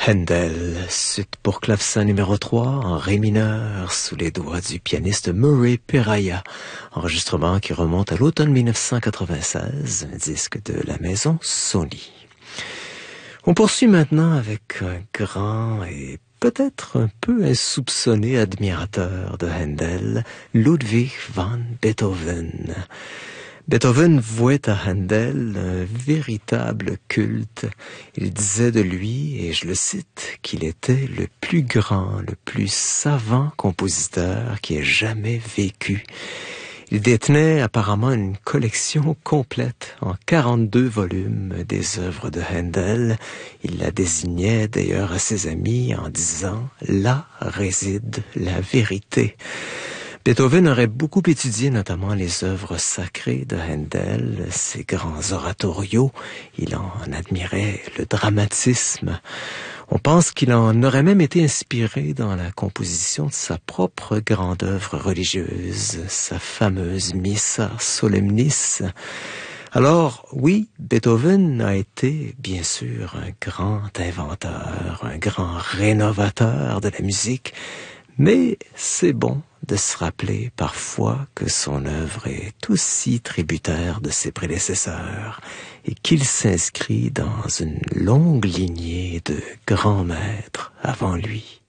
Handel, suite pour clavecin numéro 3 en ré mineur sous les doigts du pianiste Murray Perahia. Enregistrement qui remonte à l'automne 1996, un disque de la maison Sony. On poursuit maintenant avec un grand et peut-être un peu insoupçonné admirateur de Handel, Ludwig van Beethoven. Beethoven vouait à Handel un véritable culte. Il disait de lui, et je le cite, qu'il était le plus grand, le plus savant compositeur qui ait jamais vécu. Il détenait apparemment une collection complète en 42 volumes des œuvres de Handel. Il la désignait d'ailleurs à ses amis en disant « Là réside la vérité ». Beethoven aurait beaucoup étudié notamment les œuvres sacrées de Handel, ses grands oratorios. Il en admirait le dramatisme. On pense qu'il en aurait même été inspiré dans la composition de sa propre grande œuvre religieuse, sa fameuse Missa Solemnis. Alors, oui, Beethoven a été, bien sûr, un grand inventeur, un grand rénovateur de la musique, mais c'est bon de se rappeler parfois que son œuvre est aussi tributaire de ses prédécesseurs et qu'il s'inscrit dans une longue lignée de grands maîtres avant lui.